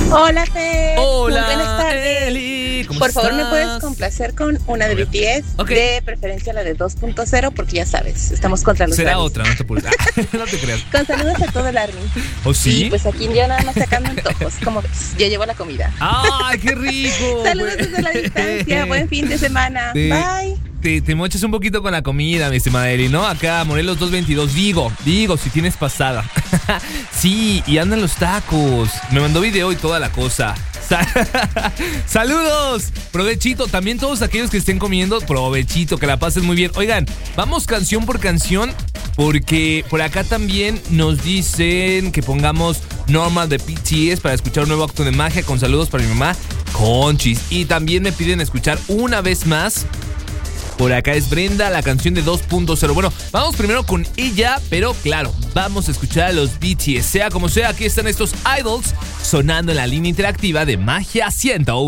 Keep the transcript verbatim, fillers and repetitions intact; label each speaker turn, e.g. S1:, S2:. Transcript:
S1: Hola, Fer.
S2: Hola,
S1: muy buenas tardes.
S2: Eli. ¿Cómo
S1: Por
S2: estás?
S1: favor, ¿me puedes complacer con una de B T S?
S2: Ok.
S1: De preferencia la de dos punto cero, porque ya sabes, estamos contra los
S2: Será
S1: Grammys.
S2: otra, no te apures. No te creas.
S1: Con saludos a todo el Army.
S2: ¿O sí?
S1: Y pues aquí ya nada más sacando antojos. Como ves, ya llevo la comida.
S2: ¡Ay, qué rico!
S1: Saludos
S2: Pues.
S1: desde la distancia. Buen fin de semana.
S2: Te-
S1: Bye.
S2: Te, te mochas un poquito con la comida, mi estimada Eli, ¿no? Acá, Morelos doscientos veintidós, digo, digo, si tienes pasada. Sí, y andan los tacos. Me mandó video y toda la cosa. Sa- ¡Saludos! Provechito, también todos aquellos que estén comiendo, provechito, que la pasen muy bien. Oigan, vamos canción por canción, porque por acá también nos dicen que pongamos Normal de B T S para escuchar un nuevo acto de magia, con saludos para mi mamá, Conchis. Y también me piden escuchar una vez más. Por acá es Brenda, la canción de dos punto cero. Bueno, vamos primero con ella, pero claro, vamos a escuchar a los B T S. Sea como sea, aquí están estos idols sonando en la línea interactiva de Magia ciento uno.